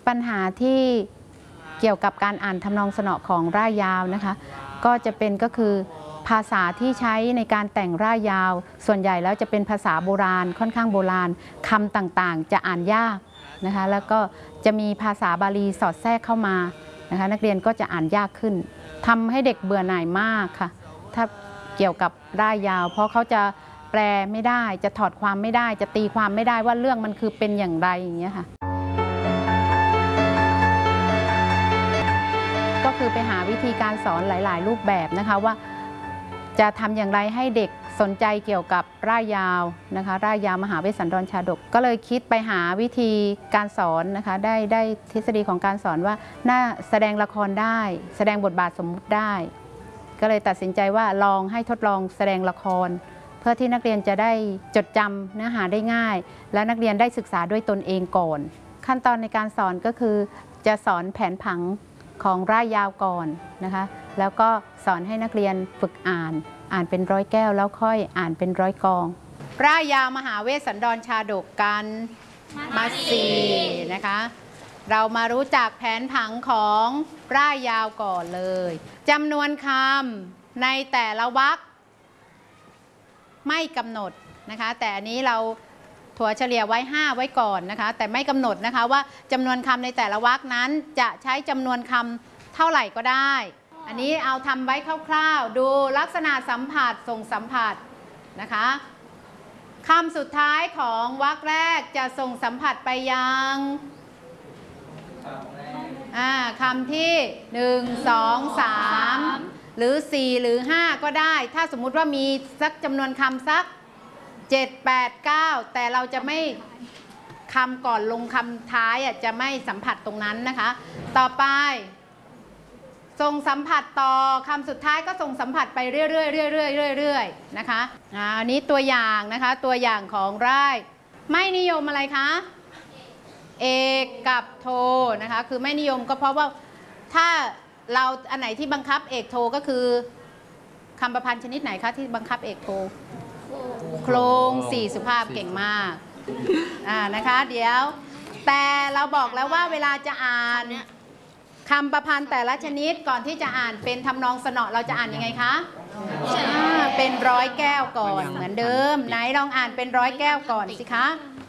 ปัญหาที่เกี่ยวกับการอ่านทำนองสนอของร่ายยาวนะคะก็จะเป็นก็คือภาษาที่ใช้ในการแต่งร่ายยาวส่วนใหญ่แล้วจะเป็นภาษาโบราณค่อนข้างโบราณคำต่างๆจะอ่านยากนะคะแล้วก็จะมีภาษาบาลีสอดแทรกเข้ามานะคะนักเรียนก็จะอ่านยากขึ้นทำให้เด็กเบื่อหน่ายมากค่ะถ้าเกี่ยวกับร่ายยาวเพราะเขาจะแปลไม่ได้จะถอดความไม่ได้จะตีความไม่ได้ว่าเรื่องมันคือเป็นอย่างไรอย่างเงี้ยค่ะก็คือไปหาวิธีการสอนหลายๆรูปแบบนะคะว่าจะทำอย่างไรให้เด็กสนใจเกี่ยวกับร่ายยาวนะคะร่ายยาวมหาเวสสันดรชาดกก็เลยคิดไปหาวิธีการสอนนะคะได้ทฤษฎีของการสอนว่าน่าแสดงละครได้แสดงบทบาทสมมุติได้ก็เลยตัดสินใจว่าลองให้ทดลองแสดงละครเพื่อที่นักเรียนจะได้จดจำเนื้อหาได้ง่ายและนักเรียนได้ศึกษาด้วยตนเองก่อนขั้นตอนในการสอนก็คือจะสอนแผนผังของร่ายยาวก่อนนะคะแล้วก็สอนให้นักเรียนฝึกอ่านเป็นร้อยแก้วแล้วค่อยอ่านเป็นร้อยกองร่ายยาวมหาเวสสันดรชาดกกันมาสีนะคะเรามารู้จักแผนผังของร่ายยาวก่อนเลยจำนวนคำในแต่ละวรรคไม่กำหนดนะคะแต่อันนี้เราถั่วเฉลี่ยไว้5ไว้ก่อนนะคะแต่ไม่กำหนดนะคะว่าจำนวนคำในแต่ละวรรคนั้นจะใช้จำนวนคำเท่าไหร่ก็ได้อันนี้เอาทำไว้คร่าวๆดูลักษณะสัมผัสส่งสัมผัสนะคะคำสุดท้ายของวรรคแรกจะส่งสัมผัสไปยังคำที่1 2 3หรือ4หรือ5ก็ได้ถ้าสมมุติว่ามีสักจำนวนคำสัก7 8 9แต่เราจะไม่คำก่อนลงคำท้ายจะไม่สัมผัสตรงนั้นนะคะต่อไปส่งสัมผัสต่อคำสุดท้ายก็ส่งสัมผัสไปเรื่อยๆนะคะอันนี้ตัวอย่างนะคะตัวอย่างของร่ายไม่นิยมอะไรคะเอกกับโทนะคะคือไม่นิยมก็เพราะว่าถ้าเราอันไหนที่บังคับเอกโทก็คือคำประพันธ์ชนิดไหนคะที่บังคับเอกโทโครง4สุภาพเก่งมากนะคะเดี๋ยวแต่เราบอกแล้วว่าเวลาจะอ่านคำประพันธ์แต่ละชนิดก่อนที่จะอ่านเป็นทำนองสนอเราจะอ่านยังไงคะเป็นร้อยแก้วก่อนเหมือนเดิมไหนลองอ่านเป็นร้อยแก้วก่อนสิคะ